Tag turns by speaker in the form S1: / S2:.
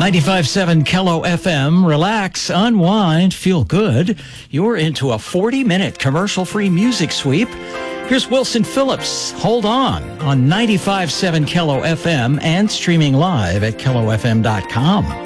S1: 95.7 Kello FM. Relax, unwind, feel good. You're into a 40-minute commercial-free music sweep. Here's Wilson Phillips. Hold on 95.7 Kello FM and streaming live at kellofm.com.